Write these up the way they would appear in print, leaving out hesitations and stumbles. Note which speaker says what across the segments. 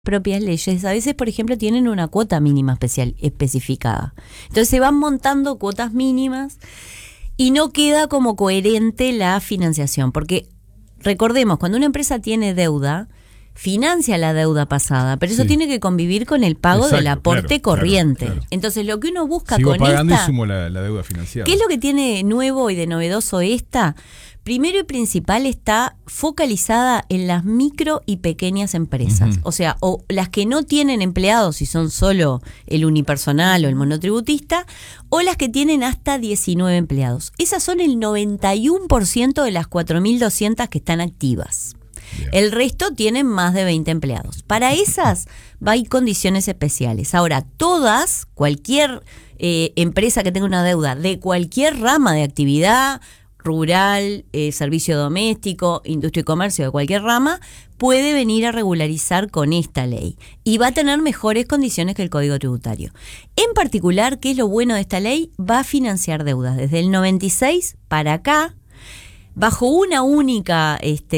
Speaker 1: propias leyes a veces, por ejemplo, tienen una cuota mínima especificada. Entonces se van montando cuotas mínimas y no queda como coherente la financiación, porque recordemos, cuando una empresa tiene deuda, financia la deuda pasada, pero eso tiene que convivir con el pago del aporte corriente. Claro. Entonces lo que uno busca
Speaker 2: Sigo
Speaker 1: con
Speaker 2: pagando
Speaker 1: esta,
Speaker 2: y sumo la deuda financiada.
Speaker 1: ¿qué es lo que tiene nuevo y de novedoso esta? Primero y principal, está focalizada en las micro y pequeñas empresas. O sea, o las que no tienen empleados y son solo el unipersonal o el monotributista, o las que tienen hasta 19 empleados. Esas son el 91% de las 4.200 que están activas. Bien. El resto tienen más de 20 empleados. Para esas hay condiciones especiales. Ahora, cualquier empresa que tenga una deuda de cualquier rama de actividad, rural, servicio doméstico, industria y comercio, de cualquier rama, puede venir a regularizar con esta ley y va a tener mejores condiciones que el Código Tributario. En particular, ¿qué es lo bueno de esta ley? Va a financiar deudas desde el 96 para acá, bajo una única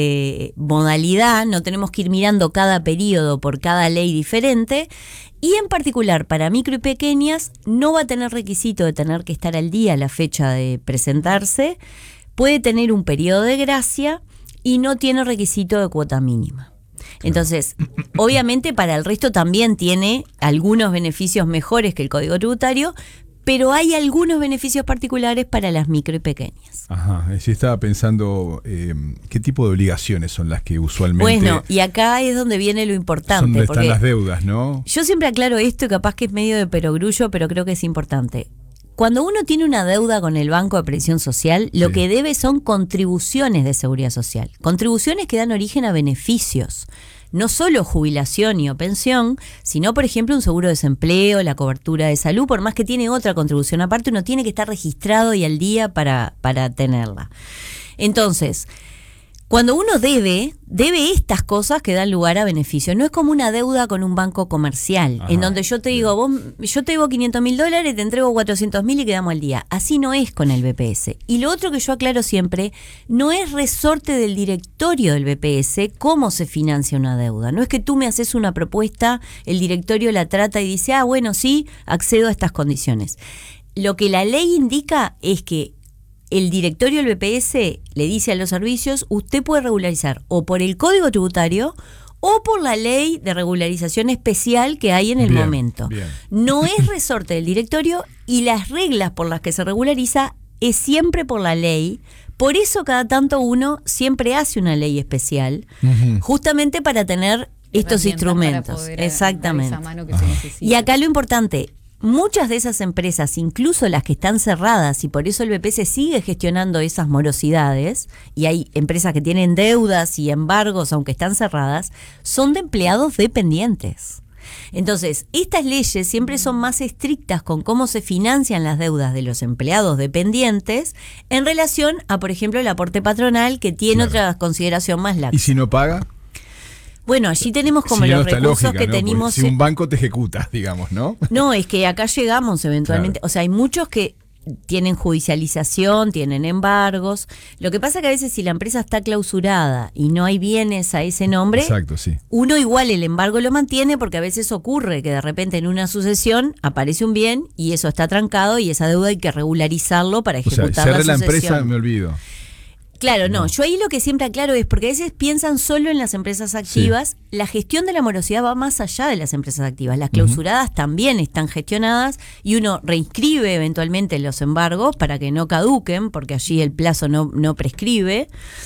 Speaker 1: modalidad. No tenemos que ir mirando cada periodo por cada ley diferente. Y en particular, para micro y pequeñas, no va a tener requisito de tener que estar al día a la fecha de presentarse. Puede tener un periodo de gracia y no tiene requisito de cuota mínima. Entonces, obviamente para el resto también tiene algunos beneficios mejores que el Código Tributario, pero hay algunos beneficios particulares para las micro y pequeñas.
Speaker 2: Ajá, sí estaba pensando qué tipo de obligaciones son las que usualmente...
Speaker 1: Bueno, y acá es donde viene lo importante.
Speaker 2: Donde están las deudas, ¿no?
Speaker 1: Yo siempre aclaro esto y capaz que es medio de perogrullo, pero creo que es importante. Cuando uno tiene una deuda con el Banco de Previsión Social, lo que debe son contribuciones de seguridad social. Contribuciones que dan origen a beneficios. No solo jubilación o pensión, sino, por ejemplo, un seguro de desempleo, la cobertura de salud, por más que tiene otra contribución aparte, uno tiene que estar registrado y al día para tenerla. Entonces, cuando uno debe estas cosas que dan lugar a beneficios. No es como una deuda con un banco comercial, en donde yo te digo, yo te debo $500.000, te entrego 400.000 y quedamos al día. Así no es con el BPS. Y lo otro que yo aclaro siempre, no es resorte del directorio del BPS cómo se financia una deuda. No es que tú me haces una propuesta, el directorio la trata y dice, bueno, sí, accedo a estas condiciones. Lo que la ley indica es que el directorio del BPS le dice a los servicios, usted puede regularizar o por el Código Tributario o por la ley de regularización especial que hay en el momento. Bien. No es resorte del directorio y las reglas por las que se regulariza es siempre por la ley. Por eso cada tanto uno siempre hace una ley especial, justamente para tener estos instrumentos. Exactamente. Esa mano que se necesita. Y acá lo importante, muchas de esas empresas, incluso las que están cerradas, y por eso el BPS sigue gestionando esas morosidades, y hay empresas que tienen deudas y embargos, aunque están cerradas, son de empleados dependientes. Entonces, estas leyes siempre son más estrictas con cómo se financian las deudas de los empleados dependientes en relación a, por ejemplo, el aporte patronal, que tiene otra consideración más laxa.
Speaker 2: ¿Y si no paga?
Speaker 1: Bueno, allí tenemos como los recursos lógica, que
Speaker 2: ¿no?
Speaker 1: tenemos.
Speaker 2: Si un banco te ejecuta, digamos, ¿no?
Speaker 1: No, es que acá llegamos eventualmente. Claro. O sea, hay muchos que tienen judicialización, tienen embargos. Lo que pasa es que a veces si la empresa está clausurada y no hay bienes a ese nombre,
Speaker 2: exacto, sí,
Speaker 1: uno igual el embargo lo mantiene, porque a veces ocurre que de repente en una sucesión aparece un bien y eso está trancado y esa deuda hay que regularizarlo para ejecutar la sucesión.
Speaker 2: La empresa, me olvido.
Speaker 1: Claro, no, yo ahí lo que siempre aclaro es porque a veces piensan solo en las empresas activas, la gestión de la morosidad va más allá de las empresas activas, las clausuradas también están gestionadas y uno reinscribe eventualmente los embargos para que no caduquen, porque allí el plazo no prescribe,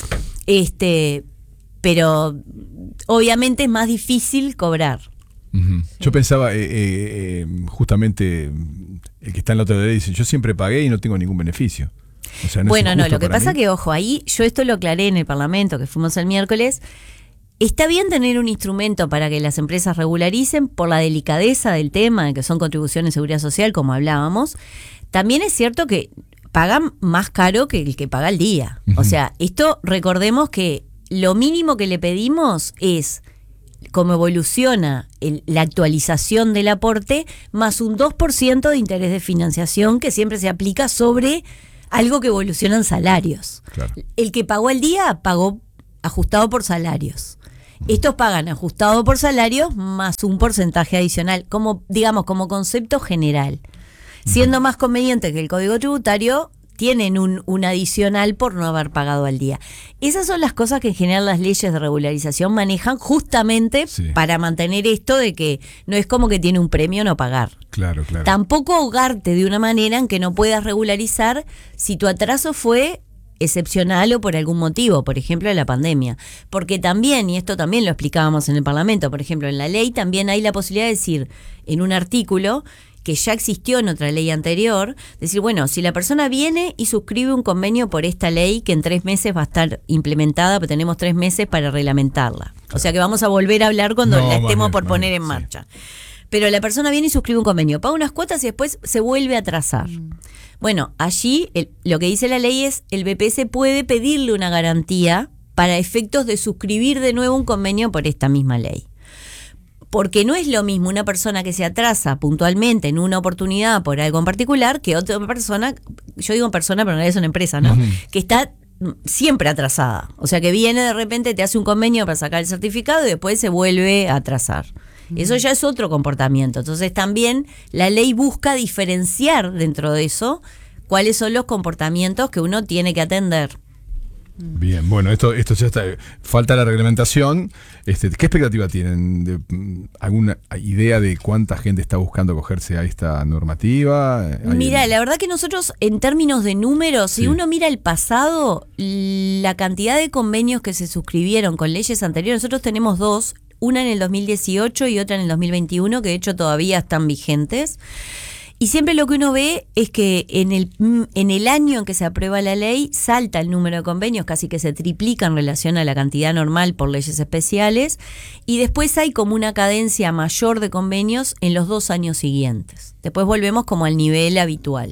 Speaker 1: pero obviamente es más difícil cobrar.
Speaker 2: Yo pensaba, justamente, el que está en la otra ley dice, yo siempre pagué y no tengo ningún beneficio. O sea,
Speaker 1: bueno, no, lo que pasa que, ojo, ahí yo esto lo aclaré en el Parlamento, que fuimos el miércoles. Está bien tener un instrumento para que las empresas regularicen por la delicadeza del tema, que son contribuciones de seguridad social, como hablábamos. También es cierto que pagan más caro que el que paga al día. O sea, esto recordemos que lo mínimo que le pedimos es cómo evoluciona la actualización del aporte, más un 2% de interés de financiación que siempre se aplica sobre algo que evolucionan salarios. Claro. El que pagó al día pagó ajustado por salarios. Estos pagan ajustado por salarios más un porcentaje adicional, como concepto general. Siendo más conveniente que el Código Tributario, tienen un adicional por no haber pagado al día. Esas son las cosas que en general las leyes de regularización manejan justamente para mantener esto de que no es como que tiene un premio no pagar.
Speaker 2: Claro.
Speaker 1: Tampoco ahogarte de una manera en que no puedas regularizar si tu atraso fue excepcional o por algún motivo, por ejemplo la pandemia. Porque también, y esto también lo explicábamos en el Parlamento, por ejemplo en la ley también hay la posibilidad de decir en un artículo que ya existió en otra ley anterior, decir, bueno, si la persona viene y suscribe un convenio por esta ley que en 3 meses va a estar implementada, pero tenemos 3 meses para reglamentarla. O sea que vamos a volver a hablar cuando la estemos por poner en marcha. Pero la persona viene y suscribe un convenio, paga unas cuotas y después se vuelve a atrasar. Bueno, allí lo que dice la ley es, el BPS puede pedirle una garantía para efectos de suscribir de nuevo un convenio por esta misma ley. Porque no es lo mismo una persona que se atrasa puntualmente en una oportunidad por algo en particular que otra persona, yo digo persona, pero en realidad es una empresa, ¿no? Que está siempre atrasada. O sea, que viene de repente, te hace un convenio para sacar el certificado y después se vuelve a atrasar. Eso ya es otro comportamiento. Entonces también la ley busca diferenciar dentro de eso cuáles son los comportamientos que uno tiene que atender.
Speaker 2: Bien, bueno, esto ya está. Falta la reglamentación. ¿Qué expectativa tienen? ¿Alguna idea de cuánta gente está buscando acogerse a esta normativa?
Speaker 1: Mira, la verdad que nosotros, en términos de números, si uno mira el pasado, la cantidad de convenios que se suscribieron con leyes anteriores, nosotros tenemos 2, una en el 2018 y otra en el 2021, que de hecho todavía están vigentes. Y siempre lo que uno ve es que en el año en que se aprueba la ley salta el número de convenios, casi que se triplica en relación a la cantidad normal por leyes especiales, y después hay como una cadencia mayor de convenios en los 2 años siguientes. Después volvemos como al nivel habitual.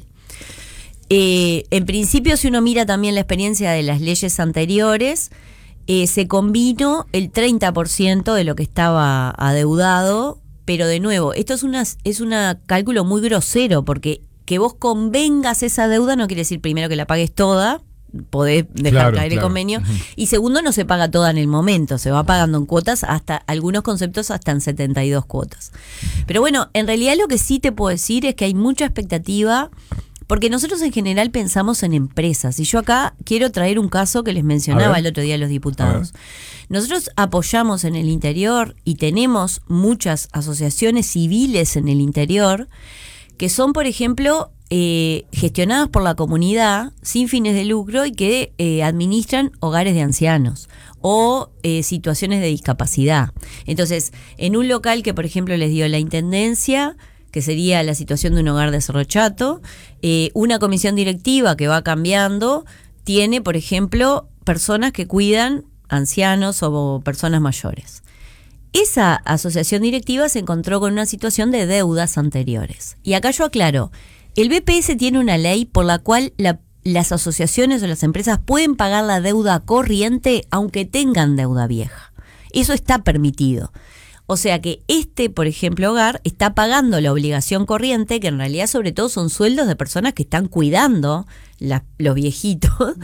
Speaker 1: En principio, si uno mira también la experiencia de las leyes anteriores, se combinó el 30% de lo que estaba adeudado. Pero de nuevo, esto es un cálculo muy grosero, porque que vos convengas esa deuda no quiere decir primero que la pagues toda, podés dejar caer el convenio, y segundo, no se paga toda en el momento, se va pagando en cuotas, hasta algunos conceptos hasta en 72 cuotas. Pero bueno, en realidad lo que sí te puedo decir es que hay mucha expectativa, porque nosotros en general pensamos en empresas, y yo acá quiero traer un caso que les mencionaba el otro día a los diputados. Nosotros apoyamos en el interior y tenemos muchas asociaciones civiles en el interior que son, por ejemplo, gestionadas por la comunidad sin fines de lucro y que administran hogares de ancianos o situaciones de discapacidad. Entonces, en un local que, por ejemplo, les dio la Intendencia, que sería la situación de un hogar de Cerro Chato, una comisión directiva que va cambiando, tiene, por ejemplo, personas que cuidan ancianos o personas mayores. Esa asociación directiva se encontró con una situación de deudas anteriores. Y acá yo aclaro, el BPS tiene una ley por la cual las asociaciones o las empresas pueden pagar la deuda corriente aunque tengan deuda vieja. Eso está permitido. O sea que por ejemplo, hogar está pagando la obligación corriente, que en realidad sobre todo son sueldos de personas que están cuidando los viejitos,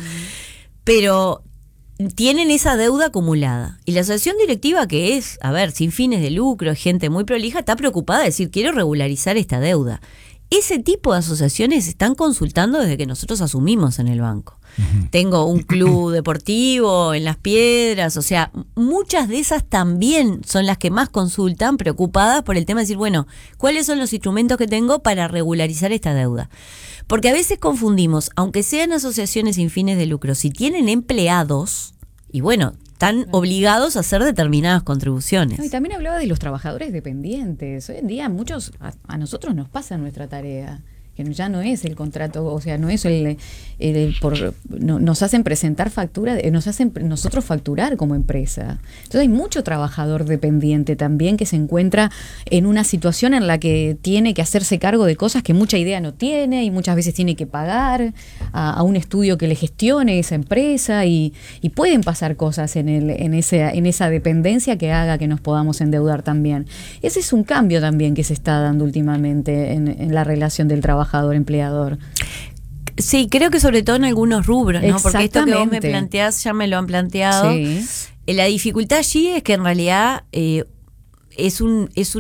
Speaker 1: pero tienen esa deuda acumulada. Y la asociación directiva, que es, sin fines de lucro, gente muy prolija, está preocupada de decir, quiero regularizar esta deuda. Ese tipo de asociaciones están consultando desde que nosotros asumimos en el banco. Tengo un club deportivo en Las Piedras, o sea, muchas de esas también son las que más consultan, preocupadas por el tema de decir, bueno, ¿cuáles son los instrumentos que tengo para regularizar esta deuda? Porque a veces confundimos, aunque sean asociaciones sin fines de lucro, si tienen empleados, y bueno, están obligados a hacer determinadas contribuciones.
Speaker 3: No, y también hablaba de los trabajadores dependientes. Hoy en día muchos, a nosotros nos pasa nuestra tarea, que ya no es el contrato, o sea, no es nos hacen presentar factura, nos hacen nosotros facturar como empresa. Entonces hay mucho trabajador dependiente también que se encuentra en una situación en la que tiene que hacerse cargo de cosas que mucha idea no tiene y muchas veces tiene que pagar a un estudio que le gestione esa empresa y pueden pasar cosas en esa dependencia que haga que nos podamos endeudar también. Ese es un cambio también que se está dando últimamente en la relación del trabajador-empleador.
Speaker 1: Sí, creo que sobre todo en algunos rubros, ¿no? Porque esto que vos me planteás ya me lo han planteado. Sí. La dificultad allí es que en realidad es